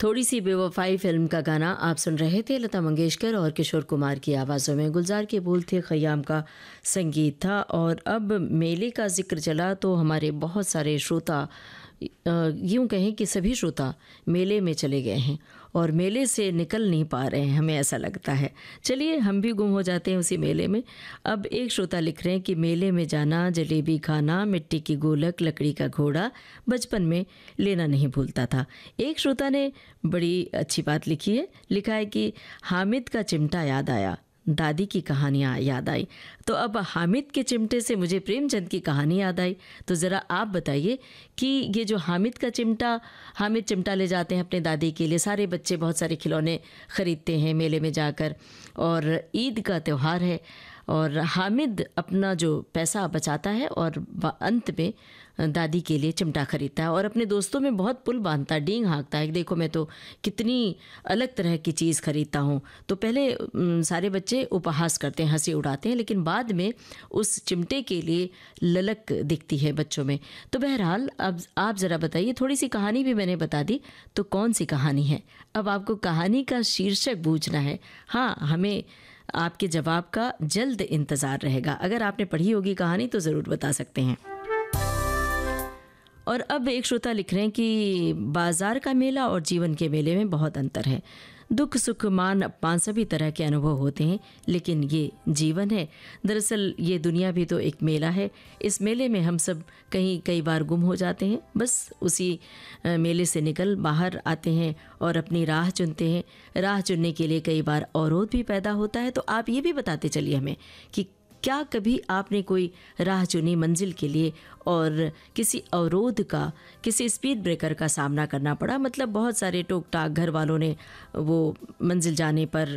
थोड़ी सी बेवफाई फिल्म का गाना आप सुन रहे थे। लता मंगेशकर और किशोर कुमार की आवाज़ों में। गुलजार के बोल थे, खयाम का संगीत था। और अब मेले का जिक्र चला तो हमारे बहुत सारे श्रोता, यूँ कहें कि सभी श्रोता मेले में चले गए हैं और मेले से निकल नहीं पा रहे हैं, हमें ऐसा लगता है। चलिए हम भी गुम हो जाते हैं उसी मेले में। अब एक श्रोता लिख रहे हैं कि मेले में जाना, जलेबी खाना, मिट्टी की गोलक, लकड़ी का घोड़ा बचपन में लेना नहीं भूलता था। एक श्रोता ने बड़ी अच्छी बात लिखी है, लिखा है कि हामिद का चिमटा याद आया, दादी की कहानियाँ याद आई। तो अब हामिद के चिमटे से मुझे प्रेमचंद की कहानी याद आई। तो ज़रा आप बताइए कि ये जो हामिद चिमटा ले जाते हैं अपने दादी के लिए। सारे बच्चे बहुत सारे खिलौने ख़रीदते हैं मेले में जाकर, और ईद का त्यौहार है और हामिद अपना जो पैसा बचाता है और अंत में दादी के लिए चिमटा खरीदता है और अपने दोस्तों में बहुत पुल बांधता है, डींग हाँकता है, देखो मैं तो कितनी अलग तरह की चीज़ खरीदता हूँ। तो पहले सारे बच्चे उपहास करते हैं, हंसी उड़ाते हैं, लेकिन बाद में उस चिमटे के लिए ललक दिखती है बच्चों में। तो बहरहाल अब आप ज़रा बताइए, थोड़ी सी कहानी भी मैंने बता दी, तो कौन सी कहानी है? अब आपको कहानी का शीर्षक बूझना है। हाँ, हमें आपके जवाब का जल्द इंतज़ार रहेगा। अगर आपने पढ़ी होगी कहानी तो ज़रूर बता सकते हैं। और अब एक श्रोता लिख रहे हैं कि बाज़ार का मेला और जीवन के मेले में बहुत अंतर है। दुख सुख मान अपमान सभी तरह के अनुभव होते हैं, लेकिन ये जीवन है। दरअसल ये दुनिया भी तो एक मेला है। इस मेले में हम सब कई बार गुम हो जाते हैं, बस उसी मेले से निकल बाहर आते हैं और अपनी राह चुनते हैं। राह चुनने के लिए कई बार अवरोध भी पैदा होता है। तो आप ये भी बताते चलिए हमें कि क्या कभी आपने कोई राह चुनी मंजिल के लिए और किसी अवरोध का, किसी स्पीड ब्रेकर का सामना करना पड़ा? मतलब बहुत सारे टोक टाक घर वालों ने वो मंजिल जाने पर